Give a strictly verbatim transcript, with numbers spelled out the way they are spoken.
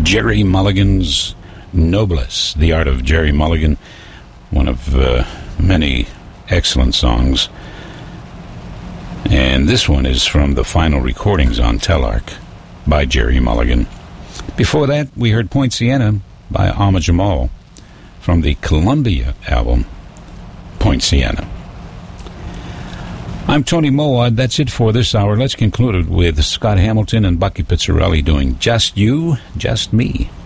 Gerry Mulligan's Noblesse, The Art of Gerry Mulligan, one of uh, many excellent songs. And this one is from the final recordings on Telarc by Gerry Mulligan. Before that, we heard Point Siena by Ahmad Jamal from the Columbia album, Point Siena. I'm Tony Mowat. That's it for this hour. Let's conclude it with Scott Hamilton and Bucky Pizzarelli doing Just You, Just Me.